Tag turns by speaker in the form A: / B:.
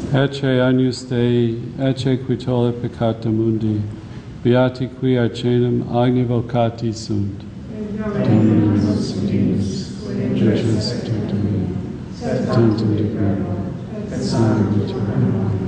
A: Ecce agnus Dei, ecce qui tollit peccata mundi, beati qui arcenum agni vocati sunt. Domini nos dinis, Deus et Domini, tantum de gloria, et sanguitum